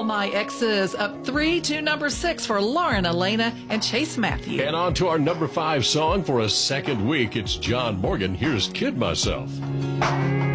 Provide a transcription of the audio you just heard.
All My Exes, up 3 to number 6 for Lauren Elena and Chase Matthew. And on to our number 5 song for a second week. It's John Morgan. Here's Kid Myself.